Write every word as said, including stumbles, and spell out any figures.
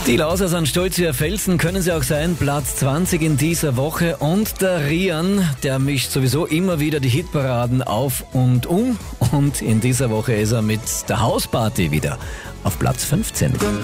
Die Lauser sind stolz wie ein Felsen, können sie auch sein. Platz zwanzig in dieser Woche. Und der Rian, der mischt sowieso immer wieder die Hitparaden auf und um. Und in dieser Woche ist er mit der Hausparty wieder auf Platz fünfzehn.